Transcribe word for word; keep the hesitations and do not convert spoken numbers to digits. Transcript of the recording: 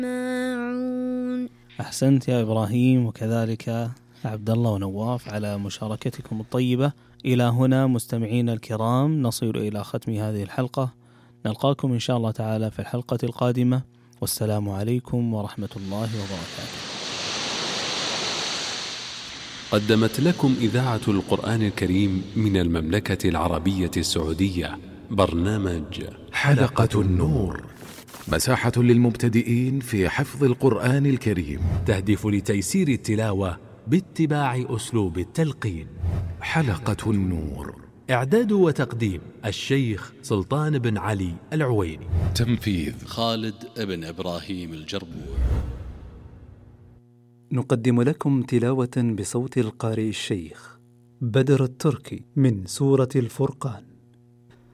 ماعون. أحسنت يا إبراهيم، وكذلك عبد الله ونواف على مشاركتكم الطيبة. إلى هنا مستمعينا الكرام نصل إلى ختم هذه الحلقة، نلقاكم إن شاء الله تعالى في الحلقة القادمة، والسلام عليكم ورحمة الله وبركاته. قدمت لكم إذاعة القرآن الكريم من المملكة العربية السعودية برنامج حلقة النور، مساحة للمبتدئين في حفظ القرآن الكريم، تهدف لتيسير التلاوة باتباع أسلوب التلقين. حلقة النور، إعداد وتقديم الشيخ سلطان بن علي العويني، تنفيذ خالد بن إبراهيم الجربوع. نقدم لكم تلاوة بصوت القارئ الشيخ بدر التركي من سورة الفرقان.